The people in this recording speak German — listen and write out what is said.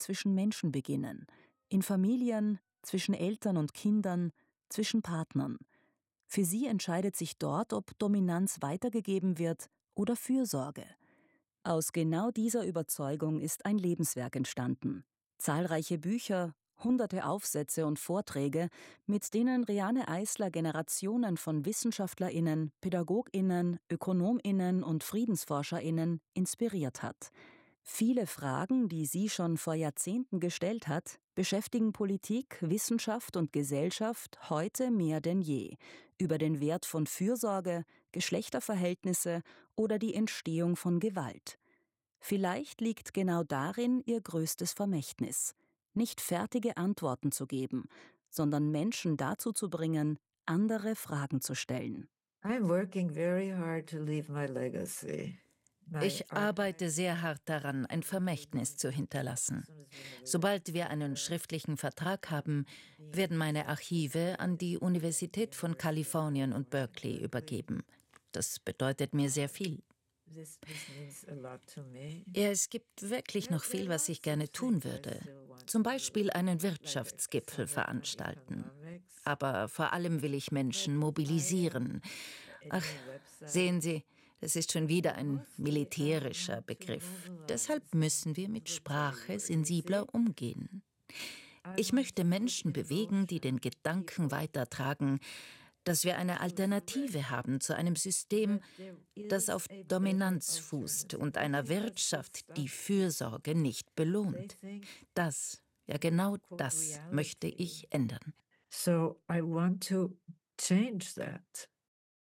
zwischen Menschen beginnen. In Familien, zwischen Eltern und Kindern, zwischen Partnern. Für sie entscheidet sich dort, ob Dominanz weitergegeben wird oder Fürsorge. Aus genau dieser Überzeugung ist ein Lebenswerk entstanden. Zahlreiche Bücher, hunderte Aufsätze und Vorträge, mit denen Reane Eisler Generationen von WissenschaftlerInnen, PädagogInnen, ÖkonomInnen und FriedensforscherInnen inspiriert hat. Viele Fragen, die sie schon vor Jahrzehnten gestellt hat, beschäftigen Politik, Wissenschaft und Gesellschaft heute mehr denn je. Über den Wert von Fürsorge, Geschlechterverhältnisse oder die Entstehung von Gewalt. Vielleicht liegt genau darin ihr größtes Vermächtnis. Nicht fertige Antworten zu geben, sondern Menschen dazu zu bringen, andere Fragen zu stellen. I'm working very hard to leave my legacy. Ich arbeite sehr hart daran, ein Vermächtnis zu hinterlassen. Sobald wir einen schriftlichen Vertrag haben, werden meine Archive an die Universität von Kalifornien und Berkeley übergeben. Das bedeutet mir sehr viel. Ja, es gibt wirklich noch viel, was ich gerne tun würde. Zum Beispiel einen Wirtschaftsgipfel veranstalten. Aber vor allem will ich Menschen mobilisieren. Ach, sehen Sie, das ist schon wieder ein militärischer Begriff. Deshalb müssen wir mit Sprache sensibler umgehen. Ich möchte Menschen bewegen, die den Gedanken weitertragen, dass wir eine Alternative haben zu einem System, das auf Dominanz fußt und einer Wirtschaft, die Fürsorge nicht belohnt. Das, ja genau das möchte ich ändern. So I want to change that.